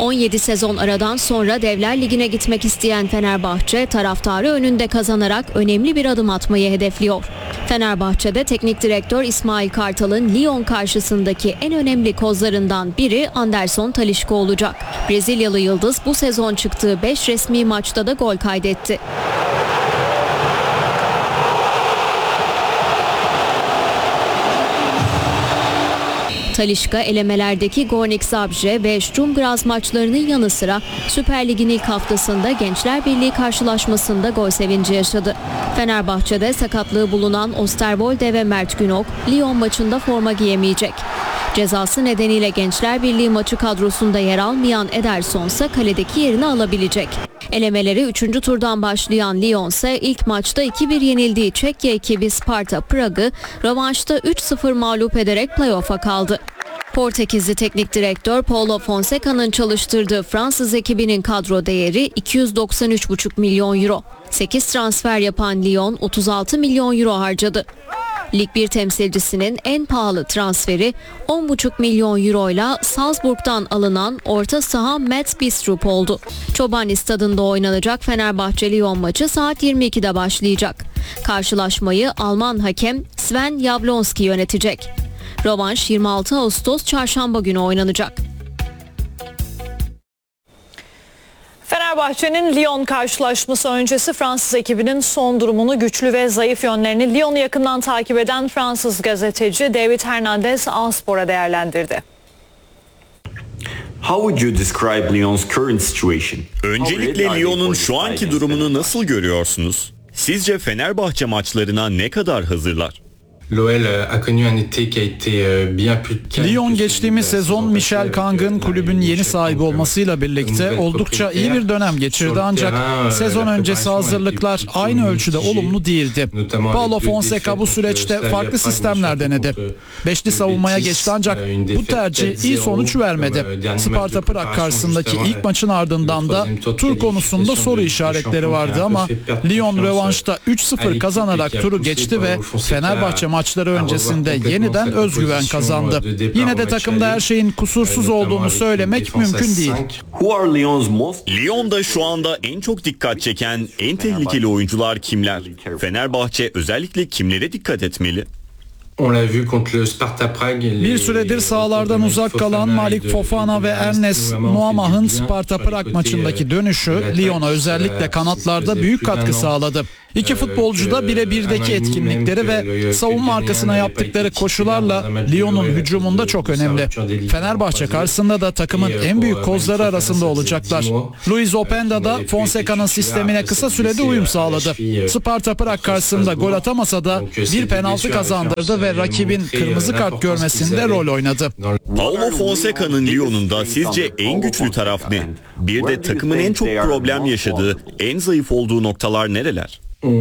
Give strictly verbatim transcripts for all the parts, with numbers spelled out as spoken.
on yedi sezon aradan sonra Devler Ligi'ne gitmek isteyen Fenerbahçe taraftarı önünde kazanarak önemli bir adım atmayı hedefliyor. Fenerbahçe'de teknik direktör İsmail Kartal'ın Lyon karşısındaki en önemli kozlarından biri Anderson Talisca olacak. Brezilyalı yıldız bu sezon çıktığı beş resmi maçta da gol kaydetti. Talisca elemelerdeki Gornik Zabrze ve Sturm Graz maçlarının yanı sıra Süper Lig'in ilk haftasında Gençler Birliği karşılaşmasında gol sevinci yaşadı. Fenerbahçe'de sakatlığı bulunan Osterwolde ve Mert Günok Lyon maçında forma giyemeyecek. Cezası nedeniyle Gençler Birliği maçı kadrosunda yer almayan Ederson ise kaledeki yerini alabilecek. Elemeleri üçüncü turdan başlayan Lyon ise ilk maçta iki bir yenildiği Çekya ekibi Sparta Prag'ı rövanşta üç sıfır mağlup ederek playoff'a kaldı. Portekizli teknik direktör Paulo Fonseca'nın çalıştırdığı Fransız ekibinin kadro değeri iki yüz doksan üç buçuk milyon euro. sekiz transfer yapan Lyon otuz altı milyon euro harcadı. Lig bir temsilcisinin en pahalı transferi on buçuk milyon euro ile Salzburg'dan alınan orta saha Mats Bistrup oldu. Çobani stadında oynanacak Fenerbahçe-Lyon maçı saat yirmi ikide başlayacak. Karşılaşmayı Alman hakem Sven Jablonski yönetecek. Rövanş yirmi altı Ağustos Çarşamba günü oynanacak. Fenerbahçe'nin Lyon karşılaşması öncesi Fransız ekibinin son durumunu, güçlü ve zayıf yönlerini Lyon'u yakından takip eden Fransız gazeteci David Hernandez A-Spor'a değerlendirdi. How would you describe Lyon's current situation? Öncelikle Lyon'un şu anki durumunu nasıl görüyorsunuz? Sizce Fenerbahçe maçlarına ne kadar hazırlar? Lyon geçtiğimiz sezon Michel Kang'ın kulübün yeni sahibi olmasıyla birlikte oldukça iyi bir dönem geçirdi, ancak sezon öncesi hazırlıklar aynı ölçüde olumlu değildi. Paulo Fonseca bu süreçte farklı sistemler denedi. Beşli savunmaya geçti, ancak bu tercih iyi sonuç vermedi. Sparta Prag karşısındaki ilk maçın ardından da tur konusunda soru işaretleri vardı ama Lyon rövanşta üç sıfır kazanarak turu geçti ve Fenerbahçe maçları öncesinde yeniden özgüven kazandı. Yine de takımda her şeyin kusursuz olduğunu söylemek mümkün değil. Lyon'da şu anda en çok dikkat çeken, en tehlikeli oyuncular kimler? Fenerbahçe özellikle kimlere dikkat etmeli? Bir süredir sahalardan uzak kalan Malik Fofana ve Ernest Nuamah'ın Sparta Prag maçındaki dönüşü Lyon'a özellikle kanatlarda büyük katkı sağladı. İki futbolcu da birebirdeki etkinlikleri ve savunma arkasına yaptıkları koşularla Lyon'un hücumunda çok önemli. Fenerbahçe karşısında da takımın en büyük kozları arasında olacaklar. Luis Openda da Fonseca'nın sistemine kısa sürede uyum sağladı. Sparta Prag karşısında gol atamasa da bir penaltı kazandırdı ve rakibin kırmızı kart görmesinde rol oynadı. Paulo Fonseca'nın Lyon'unda sizce en güçlü taraf ne? Bir de takımın en çok problem yaşadığı, en zayıf olduğu noktalar nereler?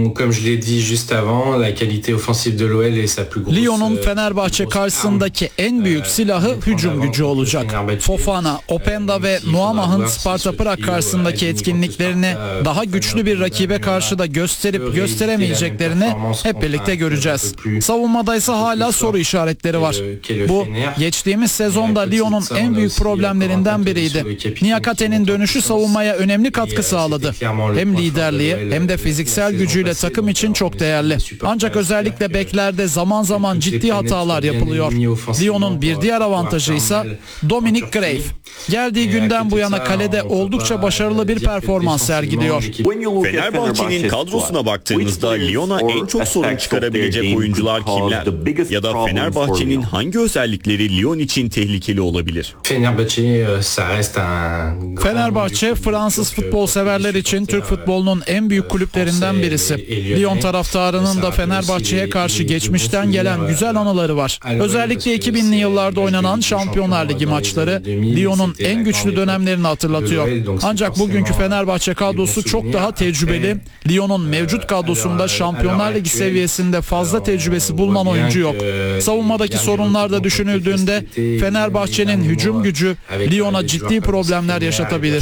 Lyon'un Fenerbahçe karşısındaki en büyük silahı hücum gücü olacak. Fofana, Openda ve Nuamah'ın Sparta Prag karşısındaki etkinliklerini daha güçlü bir rakibe karşı da gösterip gösteremeyeceklerini hep birlikte göreceğiz. Savunmada ise hala soru işaretleri var. Bu geçtiğimiz sezonda Lyon'un en büyük problemlerinden biriydi. Niakate'nin dönüşü savunmaya önemli katkı sağladı. Hem liderliği hem de fiziksel gücü gücüyle takım için çok değerli. Ancak özellikle beklerde zaman zaman ciddi hatalar yapılıyor. Lyon'un bir diğer avantajı ise Dominic Grave. Geldiği günden bu yana kalede oldukça başarılı bir performans sergiliyor. Fenerbahçe'nin kadrosuna baktığınızda Lyon'a en çok sorun çıkarabilecek oyuncular kimler? Ya da Fenerbahçe'nin hangi özellikleri Lyon için tehlikeli olabilir? Fenerbahçe, Fransız futbol severler için Türk futbolunun en büyük kulüplerinden birisi. Lyon taraftarının da Fenerbahçe'ye karşı geçmişten gelen güzel anıları var. Özellikle iki binli yıllarda oynanan Şampiyonlar Ligi maçları Lyon'un en güçlü dönemlerini hatırlatıyor. Ancak bugünkü Fenerbahçe kadrosu çok daha tecrübeli. Lyon'un mevcut kadrosunda Şampiyonlar Ligi seviyesinde fazla tecrübesi bulunan oyuncu yok. Savunmadaki sorunlar da düşünüldüğünde Fenerbahçe'nin hücum gücü Lyon'a ciddi problemler yaşatabilir.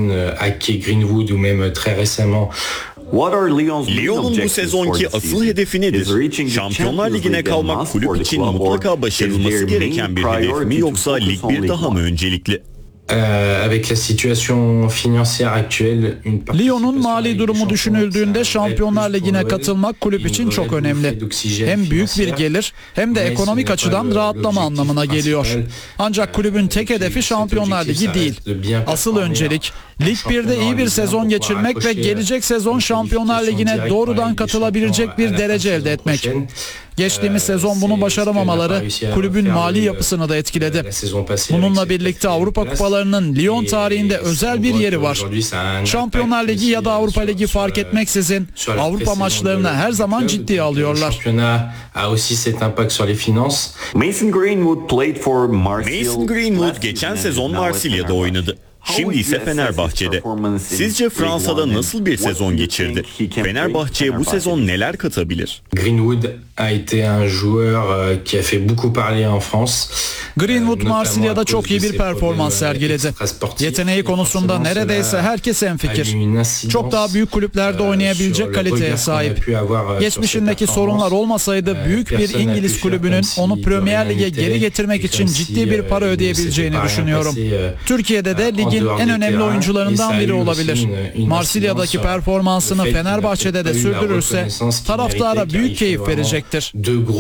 Lyon'un bu sezonki asıl hedefi nedir? Şampiyonlar Ligi'ne kalmak kulüp için mutlaka başarılması gereken bir hedef mi, yoksa Lig bir daha mı öncelikli? Lyon'un mali durumu düşünüldüğünde Şampiyonlar Ligi'ne katılmak kulüp için çok önemli. Hem büyük bir gelir hem de ekonomik açıdan rahatlama anlamına geliyor. Ancak kulübün tek hedefi Şampiyonlar Ligi değil. Asıl öncelik Lig bir'de iyi bir sezon geçirmek ve gelecek sezon Şampiyonlar Ligi'ne doğrudan katılabilecek bir derece elde etmek. Geçtiğimiz sezon bunu başaramamaları kulübün mali yapısını da etkiledi. Bununla birlikte Avrupa kupalarının Lyon tarihinde özel bir yeri var. Şampiyonlar Ligi ya da Avrupa Ligi fark etmeksizin Avrupa maçlarını her zaman ciddiye alıyorlar. Mason Greenwood played for Marseille. Mason Greenwood geçen sezon Marsilya'da oynadı. Şimdi ise Fenerbahçe'de. Sizce Fransa'da nasıl bir sezon geçirdi? Fenerbahçe'ye bu sezon neler katabilir? Greenwood a été un joueur qui a fait beaucoup parler en France. Greenwood Marsilya'da çok iyi bir performans sergiledi. Yeteneği konusunda neredeyse herkes hemfikir. Çok daha büyük kulüplerde oynayabilecek kaliteye sahip. Geçmişindeki sorunlar olmasaydı büyük bir İngiliz kulübünün onu Premier Lig'e geri getirmek için ciddi bir para ödeyebileceğini düşünüyorum. Türkiye'de de ligin en önemli oyuncularından biri olabilir. Marsilya'daki performansını Fenerbahçe'de de sürdürürse taraftara büyük keyif verecektir.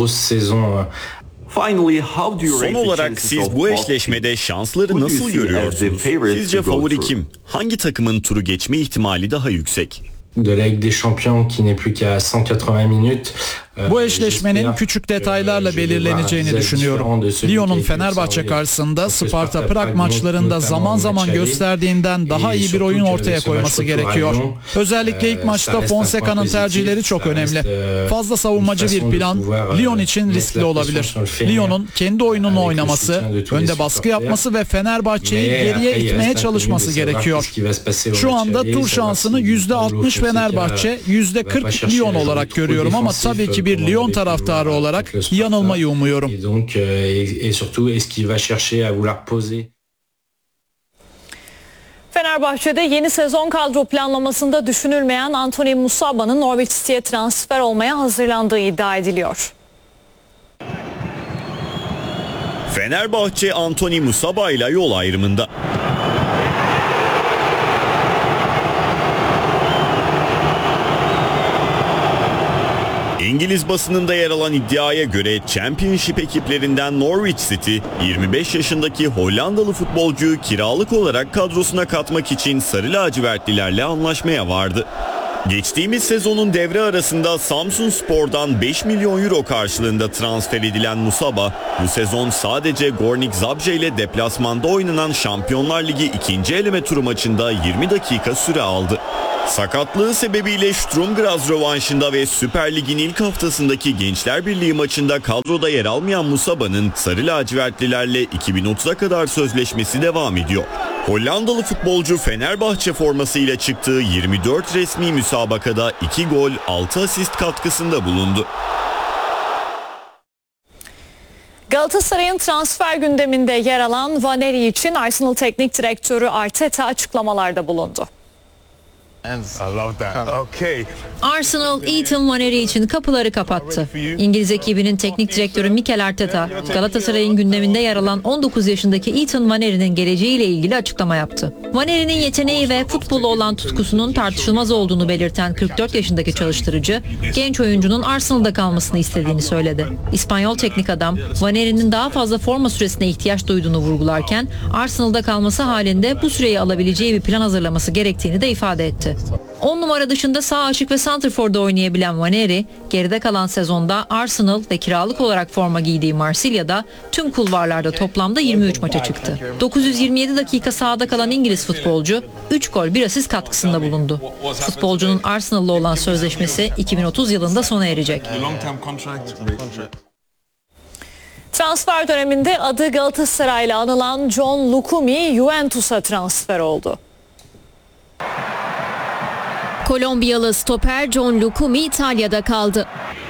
Son olarak siz bu eşleşmede şansları nasıl görüyorsunuz? Sizce favori kim? Hangi takımın turu geçme ihtimali daha yüksek? De la Ligue des Champions qui n'est plus qu'à cent quatre-vingts minutes. Bu eşleşmenin küçük detaylarla belirleneceğini düşünüyorum. Lyon'un Fenerbahçe karşısında Sparta Prag maçlarında zaman zaman gösterdiğinden daha iyi bir oyun ortaya koyması gerekiyor. Özellikle ilk maçta Fonseca'nın tercihleri çok önemli. Fazla savunmacı bir plan Lyon için riskli olabilir. Lyon'un kendi oyununu oynaması, önde baskı yapması ve Fenerbahçe'yi geriye itmeye çalışması gerekiyor. Şu anda tur şansını yüzde altmış Fenerbahçe, yüzde kırk Lyon olarak görüyorum ama tabii ki bir Lyon taraftarı olarak yanılmayı umuyorum. Fenerbahçe'de yeni sezon kadro planlamasında düşünülmeyen Anthony Musaba'nın Norwich City'ye transfer olmaya hazırlandığı iddia ediliyor. Fenerbahçe Anthony Musaba ile yol ayrımında. İngiliz basınında yer alan iddiaya göre Championship ekiplerinden Norwich City yirmi beş yaşındaki Hollandalı futbolcuyu kiralık olarak kadrosuna katmak için Sarı Lacivertlilerle anlaşmaya vardı. Geçtiğimiz sezonun devre arasında Samsunspor'dan beş milyon euro karşılığında transfer edilen Musaba, bu sezon sadece Gornik Zabrze ile deplasmanda oynanan Şampiyonlar Ligi ikinci eleme turu maçında yirmi dakika süre aldı. Sakatlığı sebebiyle Sturm Graz rövanşında ve Süper Lig'in ilk haftasındaki Gençler Birliği maçında kadroda yer almayan Musaba'nın Sarı Lacivertlilerle iki bin otuza kadar sözleşmesi devam ediyor. Hollandalı futbolcu Fenerbahçe formasıyla çıktığı yirmi dört resmi müsabakada iki gol, altı asist katkısında bulundu. Galatasaray'ın transfer gündeminde yer alan Vaneri için Arsenal Teknik Direktörü Arteta açıklamalarda bulundu. Arsenal, Ethan Vaneri için kapıları kapattı. İngiliz ekibinin teknik direktörü Mikel Arteta, Galatasaray'ın gündeminde yer alan on dokuz yaşındaki Ethan Vaneri'nin geleceğiyle ilgili açıklama yaptı. Vaneri'nin yeteneği ve futbola olan tutkusunun tartışılmaz olduğunu belirten kırk dört yaşındaki çalıştırıcı, genç oyuncunun Arsenal'da kalmasını istediğini söyledi. İspanyol teknik adam, Vaneri'nin daha fazla forma süresine ihtiyaç duyduğunu vurgularken, Arsenal'da kalması halinde bu süreyi alabileceği bir plan hazırlaması gerektiğini de ifade etti. on numara dışında sağ açık ve santrforda oynayabilen Vaneri, geride kalan sezonda Arsenal ve kiralık olarak forma giydiği Marsilya'da tüm kulvarlarda toplamda yirmi üç maça çıktı. dokuz yüz yirmi yedi dakika sahada kalan İngiliz futbolcu üç gol bir asist katkısında bulundu. Futbolcunun Arsenal'la olan sözleşmesi iki bin otuz yılında sona erecek. Transfer döneminde adı Galatasaray'la anılan John Lukumi Juventus'a transfer oldu. Kolombiyalı stoper John Lukumi İtalya'da kaldı.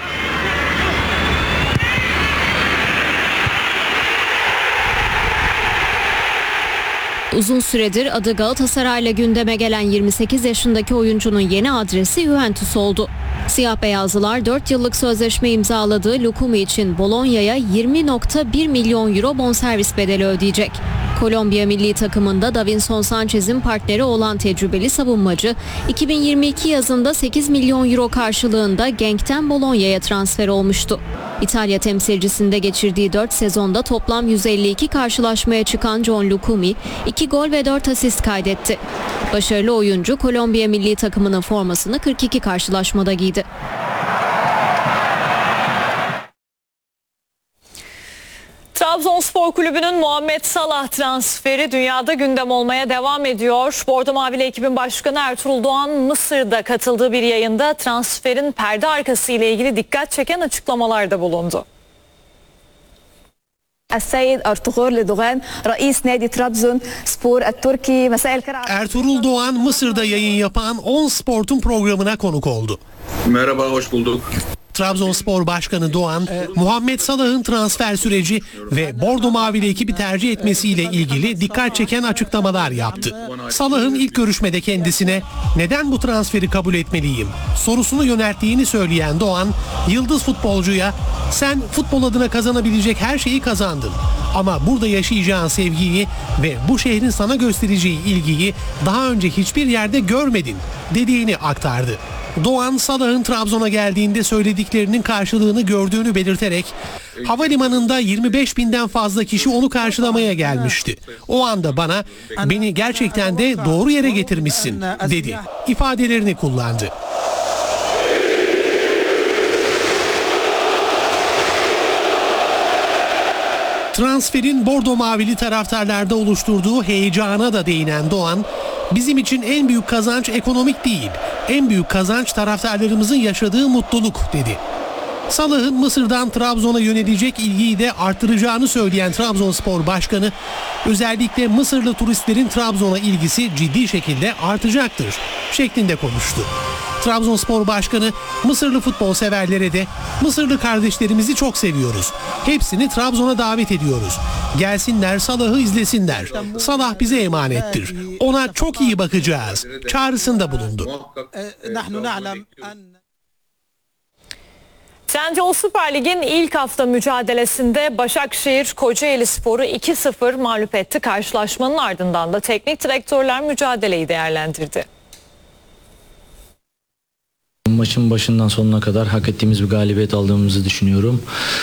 Uzun süredir adı Galatasaray'la gündeme gelen yirmi sekiz yaşındaki oyuncunun yeni adresi Juventus oldu. Siyah beyazlılar dört yıllık sözleşme imzaladığı Lukumi için Bologna'ya yirmi virgül bir milyon euro bonservis bedeli ödeyecek. Kolombiya milli takımında Davinson Sanchez'in partneri olan tecrübeli savunmacı iki bin yirmi iki yazında sekiz milyon euro karşılığında Genk'ten Bologna'ya transfer olmuştu. İtalya temsilcisinde geçirdiği dört sezonda toplam yüz elli iki karşılaşmaya çıkan John Lucumi iki gol ve dört asist kaydetti. Başarılı oyuncu Kolombiya milli takımının formasını kırk iki karşılaşmada giydi. Trabzonspor Kulübü'nün Muhammed Salah transferi dünyada gündem olmaya devam ediyor. Bordo Mavili ekibin başkanı Ertuğrul Doğan Mısır'da katıldığı bir yayında transferin perde arkası ile ilgili dikkat çeken açıklamalarda bulundu. السيد أرطغرل دوغان رئيس نادي ترابزونسبور التركي مساء الخير. Ertuğrul Doğan Mısır'da yayın yapan On Sport'un programına konuk oldu. Merhaba, hoş bulduk. Trabzonspor Başkanı Doğan, Muhammed Salah'ın transfer süreci ve Bordo Mavili ekibi tercih etmesiyle ilgili dikkat çeken açıklamalar yaptı. Salah'ın ilk görüşmede kendisine "Neden bu transferi kabul etmeliyim?" sorusunu yönelttiğini söyleyen Doğan, yıldız futbolcuya "Sen futbol adına kazanabilecek her şeyi kazandın. Ama burada yaşayacağın sevgiyi ve bu şehrin sana göstereceği ilgiyi daha önce hiçbir yerde görmedin" dediğini aktardı. Doğan, Salah'ın Trabzon'a geldiğinde söylediklerinin karşılığını gördüğünü belirterek havalimanında yirmi beş binden fazla kişi onu karşılamaya gelmişti. O anda bana "Beni gerçekten de doğru yere getirmişsin" dedi. ifadelerini kullandı. Transferin Bordo Mavili taraftarlarda oluşturduğu heyecana da değinen Doğan, "Bizim için en büyük kazanç ekonomik değil, en büyük kazanç taraftarlarımızın yaşadığı mutluluk" dedi. Salah'ın Mısır'dan Trabzon'a yönelecek ilgiyi de arttıracağını söyleyen Trabzonspor Başkanı, özellikle Mısırlı turistlerin Trabzon'a ilgisi ciddi şekilde artacaktır şeklinde konuştu. Trabzonspor Başkanı, Mısırlı futbol severlere de "Mısırlı kardeşlerimizi çok seviyoruz. Hepsini Trabzon'a davet ediyoruz. Gelsinler, Salah'ı izlesinler. Salah bize emanettir. Ona çok iyi bakacağız" çağrısında bulundu. Trendyol Süper Lig'in ilk hafta mücadelesinde Başakşehir Kocaelispor'u iki sıfır mağlup etti. Karşılaşmanın ardından da teknik direktörler mücadeleyi değerlendirdi. Maçın başından sonuna kadar hak ettiğimiz bir galibiyet aldığımızı düşünüyorum.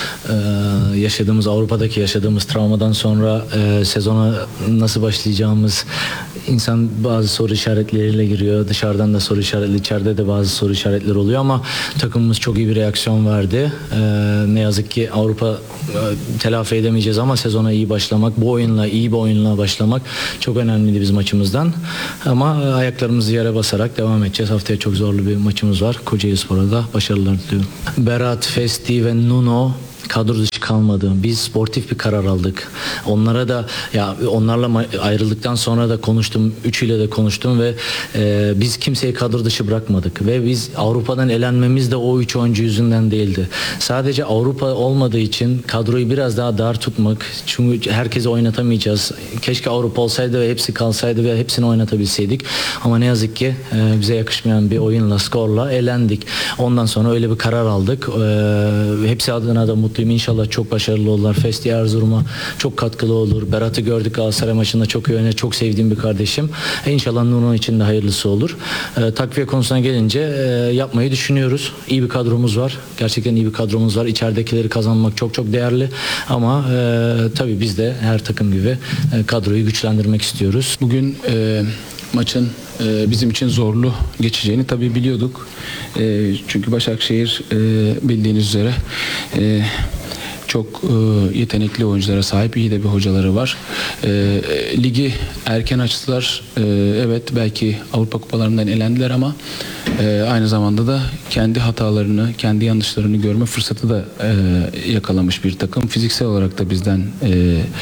Ee, yaşadığımız Avrupa'daki yaşadığımız travmadan sonra e, sezona nasıl başlayacağımız, insan bazı soru işaretleriyle giriyor. Dışarıdan da soru işaretli, içeride de bazı soru işaretleri oluyor ama takımımız çok iyi bir reaksiyon verdi. Ee, ne yazık ki Avrupa e, telafi edemeyeceğiz ama sezona iyi başlamak, bu oyunla, iyi bir oyunla başlamak çok önemliydi bizim maçımızdan. Ama e, ayaklarımızı yere basarak devam edeceğiz. Haftaya çok zorlu bir maçımız var. Kocaelispor'a da başarılar diliyorum. Berat, Festi ve Nuno kadro dışı kalmadı. Biz sportif bir karar aldık. Onlara da, ya onlarla ayrıldıktan sonra da konuştum. Üçüyle de konuştum ve e, biz kimseyi kadro dışı bırakmadık. Ve biz Avrupa'dan elenmemiz de o üç oyuncu yüzünden değildi. Sadece Avrupa olmadığı için kadroyu biraz daha dar tutmak. Çünkü herkesi oynatamayacağız. Keşke Avrupa olsaydı ve hepsi kalsaydı ve hepsini oynatabilseydik. Ama ne yazık ki e, bize yakışmayan bir oyunla, skorla elendik. Ondan sonra öyle bir karar aldık. E, hepsi adına da mutluyum. İnşallah çok başarılı olurlar. Festi Erzurum'a çok katkılı olur. Berat'ı gördük Galatasaray maçında, çok iyi oynadı. Çok sevdiğim bir kardeşim. E İnşallah Nuno için de hayırlısı olur. E, takviye konusuna gelince e, yapmayı düşünüyoruz. İyi bir kadromuz var. Gerçekten iyi bir kadromuz var. İçeridekileri kazanmak çok çok değerli. Ama e, tabii biz de her takım gibi e, kadroyu güçlendirmek istiyoruz. Bugün e, maçın e, bizim için zorlu geçeceğini tabii biliyorduk. E, çünkü Başakşehir e, bildiğiniz üzere e, çok e, yetenekli oyunculara sahip, iyi de bir hocaları var. E, ligi erken açtılar. E, evet, belki Avrupa kupalarından elendiler ama e, aynı zamanda da kendi hatalarını, kendi yanlışlarını görme fırsatı da e, yakalamış bir takım. Fiziksel olarak da bizden e,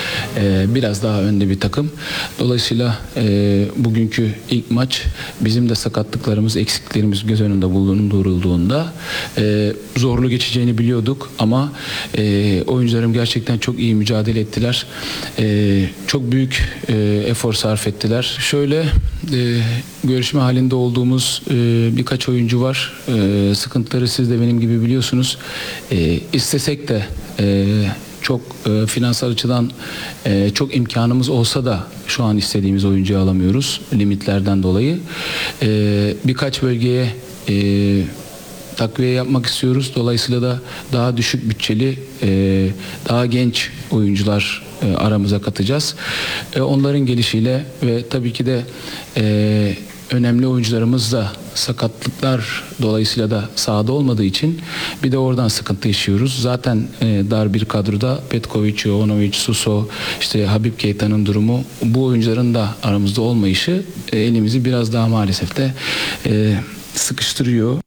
e, biraz daha önde bir takım. Dolayısıyla e, bugünkü ilk maç bizim de sakatlıklarımız, eksiklerimiz göz önünde bulundurulduğunda e, zorlu geçeceğini biliyorduk ama e, oyuncularım gerçekten çok iyi mücadele ettiler. E, çok büyük e, efor sarf ettiler. Şöyle e, görüşme halinde olduğumuz e, birkaç oyuncu var. E, sıkıntıları siz de benim gibi biliyorsunuz. E, istesek de e, çok e, finansal açıdan e, çok imkanımız olsa da şu an istediğimiz oyuncuyu alamıyoruz limitlerden dolayı. E, birkaç bölgeye e, takviye yapmak istiyoruz. Dolayısıyla da daha düşük bütçeli, e, daha genç oyuncular e, aramıza katacağız. E, onların gelişiyle ve tabii ki de e, önemli oyuncularımız da sakatlıklar dolayısıyla da sahada olmadığı için bir de oradan sıkıntı yaşıyoruz. Zaten e, dar bir kadroda Petkovic, Jovanovic, Suso, işte Habib Keita'nın durumu, bu oyuncuların da aramızda olmayışı e, elimizi biraz daha maalesef de e, sıkıştırıyor.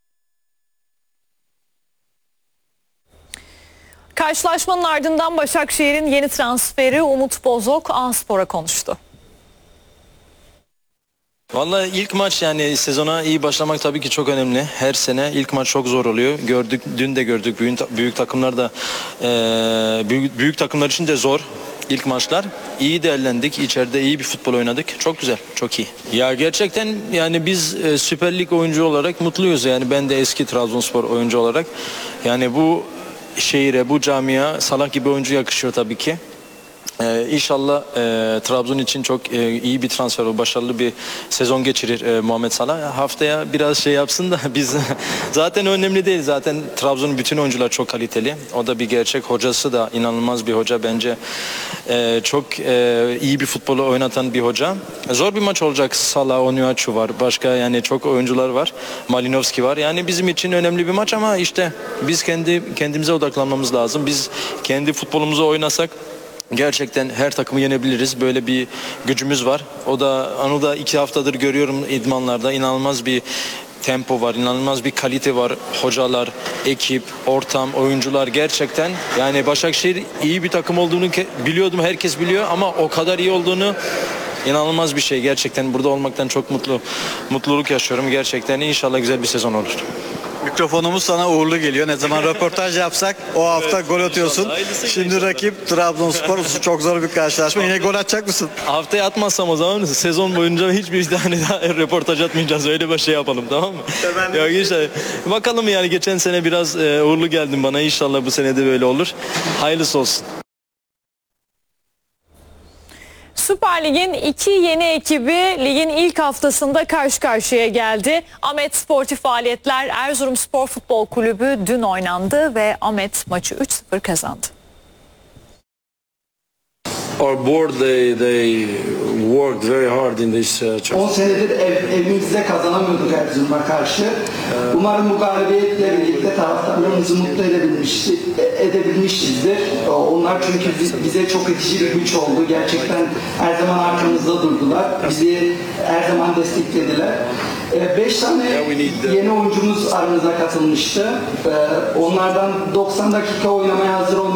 Karşılaşmanın ardından Başakşehir'in yeni transferi Umut Bozok A-Spor'a konuştu. Vallahi ilk maç, yani sezona iyi başlamak tabii ki çok önemli. Her sene ilk maç çok zor oluyor. Gördük, dün de gördük. Büyük, büyük takımlar da e, büyük, büyük takımlar için de zor ilk maçlar. İyi değerlendik. İçeride iyi bir futbol oynadık. Çok güzel, çok iyi. Ya gerçekten yani biz e, Süper Lig oyuncu olarak mutluyuz. Yani ben de eski Trabzonspor oyuncu olarak. Yani bu şehire, bu camia Salah gibi oyuncu yakışıyor tabii ki. Ee, İnşallah e, Trabzon için çok e, iyi bir transfer olur, başarılı bir sezon geçirir e, Muhammed Salah. Haftaya biraz şey yapsın da biz zaten önemli değil. Zaten Trabzon'un bütün oyuncular çok kaliteli. O da bir gerçek. Hocası da inanılmaz bir hoca bence. E, çok e, iyi bir futbolu oynatan bir hoca. Zor bir maç olacak. Salah, Onuachu var. Başka yani çok oyuncular var. Malinovski var. Yani bizim için önemli bir maç ama işte biz kendi kendimize odaklanmamız lazım. Biz kendi futbolumuzu oynasak gerçekten her takımı yenebiliriz. Böyle bir gücümüz var. O da onu da iki haftadır görüyorum idmanlarda. İnanılmaz bir tempo var, inanılmaz bir kalite var. Hocalar, ekip, ortam, oyuncular gerçekten. Yani Başakşehir iyi bir takım olduğunu biliyordum. Herkes biliyor ama o kadar iyi olduğunu, inanılmaz bir şey. Gerçekten burada olmaktan çok mutlu mutluluk yaşıyorum. Gerçekten inşallah güzel bir sezon olur. Mikrofonumuz sana uğurlu geliyor. Ne zaman röportaj yapsak o hafta gol atıyorsun. Şimdi rakip Trabzonspor, çok zor bir karşılaşma. Yine gol atacak mısın? Haftaya atmazsam o zaman sezon boyunca hiçbir tane daha röportaj atmayacağız. Öyle bir şey yapalım, tamam mı? Ya işte bakalım, yani geçen sene biraz e, uğurlu geldin bana. İnşallah bu sene de böyle olur. Hayırlısı olsun. Süper Lig'in iki yeni ekibi ligin ilk haftasında karşı karşıya geldi. Ahmet Sportif Faaliyetler Erzurumspor Futbol Kulübü dün oynandı ve Ahmet maçı üç sıfır kazandı. Our board they they worked very hard in this uh, on senedir ev, evimizde kazanamıyorduk Erzurum'a karşı. Umarım bu galibiyetle birlikte taraftarlarımızı mutlu edebilmiş, edebilmişizdir. Onlar çünkü bize çok itici bir güç oldu. Gerçekten her zaman arkamızda durdular. Bizi her zaman desteklediler. Beş tane yeni oyuncumuz aramıza katılmıştı. Onlardan doksan dakika oynamaya hazır olmak